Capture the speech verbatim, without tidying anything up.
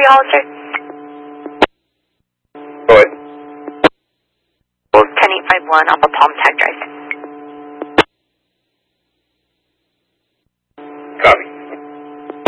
Hollister? Go ahead. ten eight five one off of Palm Tech Drive.